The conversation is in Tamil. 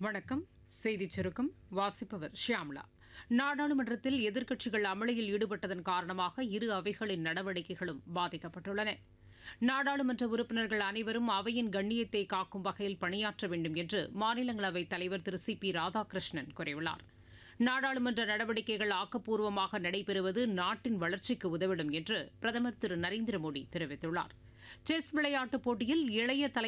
வணக்கம். செய்திச் சுருக்கம் வாசிப்பவர் ஷியாம்லா. நாடாளுமன்றத்தில் எதிர்க்கட்சிகள் அமளியில் ஈடுபட்டதன் காரணமாக இரு அவைகளின் நடவடிக்கைகளும் பாதிக்கப்பட்டுள்ளன. நாடாளுமன்ற உறுப்பினர்கள் அனைவரும் அவையின் கண்ணியத்தை காக்கும் வகையில் பணியாற்ற வேண்டும் என்று மாநிலங்களவைத் தலைவர் திரு சி பி ராதாகிருஷ்ணன் கூறியுள்ளார். நாடாளுமன்ற நடவடிக்கைகள் ஆக்கப்பூர்வமாக நடைபெறுவது நாட்டின் வளர்ச்சிக்கு உதவிடும் என்று பிரதமர் திரு நரேந்திர மோடி தெரிவித்துள்ளார். செஸ் விளையாட்டுப் போட்டியில் இளைய